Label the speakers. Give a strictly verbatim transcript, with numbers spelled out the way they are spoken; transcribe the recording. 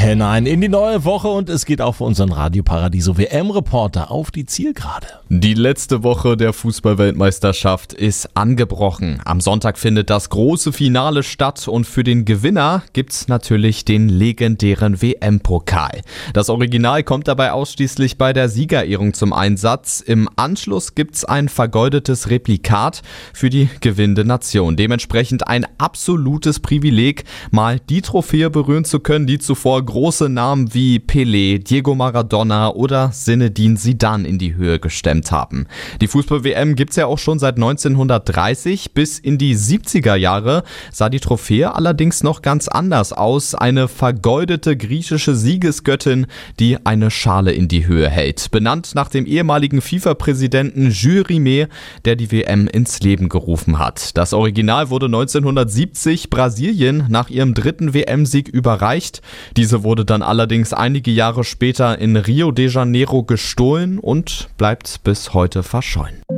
Speaker 1: hinein in die neue Woche und es geht auch für unseren Radio Paradiso W M-Reporter auf die Zielgerade.
Speaker 2: Die letzte Woche der Fußball-Weltmeisterschaft ist angebrochen. Am Sonntag findet das große Finale statt und für den Gewinner gibt's natürlich den legendären W M-Pokal. Das Original kommt dabei ausschließlich bei der Siegerehrung zum Einsatz. Im Anschluss gibt's ein vergoldetes Replikat für die gewinnende Nation. Dementsprechend ein absolutes Privileg, mal die Trophäe berühren zu können, die zuvor große Namen wie Pelé, Diego Maradona oder Zinedine Zidane in die Höhe gestemmt haben. Die Fußball-W M gibt's ja auch schon seit neunzehnhundertdreißig. Bis in die siebziger Jahre sah die Trophäe allerdings noch ganz anders aus. Eine vergoldete griechische Siegesgöttin, die eine Schale in die Höhe hält. Benannt nach dem ehemaligen FIFA-Präsidenten Jules Rimet, der die W M ins Leben gerufen hat. Das Original wurde neunzehnhundertsiebzig Brasilien nach ihrem dritten W M-Sieg überreicht. Diese wurde dann allerdings einige Jahre später in Rio de Janeiro gestohlen und bleibt bis heute verschollen.